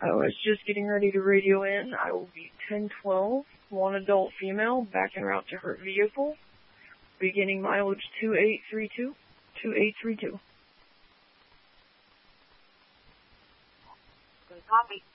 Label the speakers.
Speaker 1: I was just getting ready to radio in. I will be 1012, one adult female, back en route to her vehicle, beginning mileage 2832. 2832.
Speaker 2: Good copy.